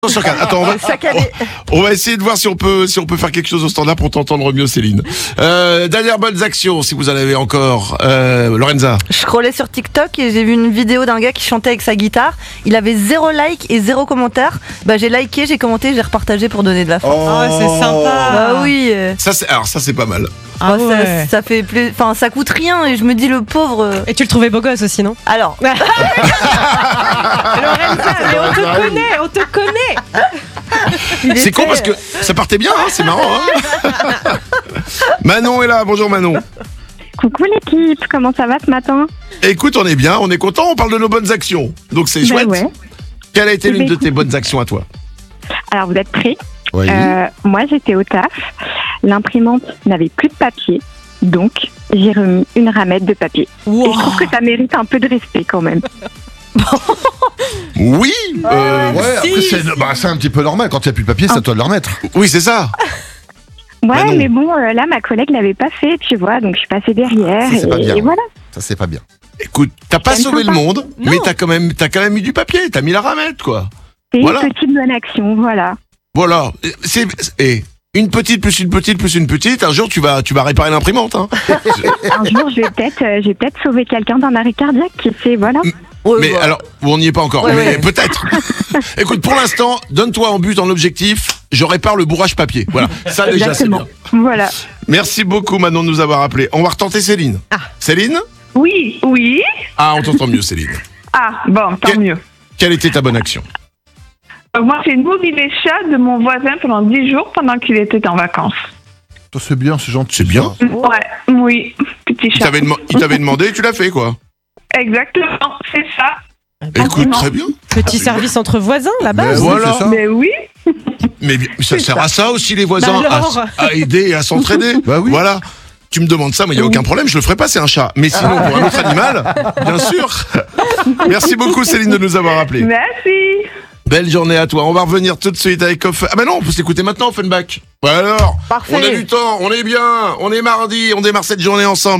Sur 4. Attends, on va essayer de voir si on peut faire quelque chose au standard pour t'entendre mieux, Céline. Dernière bonnes actions, si vous en avez encore. Lorenza. Je scrollais sur TikTok et j'ai vu une vidéo d'un gars qui chantait avec sa guitare. Il avait 0 like et 0 commentaire. Bah j'ai liké, j'ai commenté, j'ai repartagé pour donner de la force. Oh, c'est sympa. Bah oui. Ça c'est pas mal. Ah Bah, ouais. ça fait enfin ça coûte rien et je me dis le pauvre. Et tu le trouvais beau gosse aussi, non? Alors. Lorenza, mais on te connaît. C'est con parce que ça partait bien, hein, c'est marrant. Hein. Manon est là, bonjour Manon. Coucou l'équipe, comment ça va ce matin? Écoute, on est bien, on est content, on parle de nos bonnes actions. Donc c'est chouette. Ouais. Quelle a été Eh ben, l'une de écoute. tes bonnes actions à toi? Alors vous êtes prêts? Oui. Moi j'étais au taf, l'imprimante n'avait plus de papier, donc j'ai remis une ramette de papier. Wow. Et je trouve que ça mérite un peu de respect quand même. Oui, Ouais, après c'est un petit peu normal, quand il n'y a plus de papier, c'est à toi de le remettre. oui, c'est ça. Ouais, non. mais bon, là ma collègue l'avait pas fait, tu vois, donc je suis passée derrière Ça, c'est pas bien. et voilà. Ça, c'est pas bien. Écoute, t'as pas J'aime sauvé le pas. monde, Non. mais t'as quand même mis du papier, t'as mis la ramette, quoi. C'est Voilà. une petite bonne action, voilà. Voilà. Une petite plus une petite plus une petite. Un jour, tu vas réparer l'imprimante. Hein. Un jour je vais peut-être sauver quelqu'un d'un arrêt cardiaque, qui sait, voilà. Mais alors, on n'y est pas encore. Ouais, mais ouais. peut-être. Écoute, pour l'instant, donne-toi en but, en objectif. Je répare le bourrage papier. Voilà. Ça déjà, c'est Exactement. bien. Voilà. Merci beaucoup, Manon, de nous avoir appelés. On va retenter Céline. Céline? Oui. Ah, on t'entend mieux, Céline. Ah, bon, tant Quel- mieux. Quelle était ta bonne action? Moi, j'ai nourri les chats de mon voisin pendant 10 jours pendant qu'il était en vacances. Toi, c'est bien, c'est gentil. C'est bien. ça. Ouais, oui, petit Il chat. t'avait demandé et tu l'as fait, quoi. Exactement, c'est ça. Écoute, très bien. Petit service entre voisins, là-bas. Mais oui, Voilà. c'est ça. Mais oui, Mais ça sert à ça aussi, les voisins, Bah alors à aider et à s'entraider. Bah oui. Voilà. Tu me demandes ça, mais il n'y a aucun problème, je le ferai pas, c'est un chat. Mais sinon, pour un autre animal, bien sûr. Merci beaucoup, Céline, de nous avoir appelés. merci. Belle journée à toi. On va revenir tout de suite avec Off. Ah, bah non, on peut s'écouter maintenant, Offenbach. Ouais, alors. Parfait. On a du temps, on est bien, on est mardi, on démarre cette journée ensemble.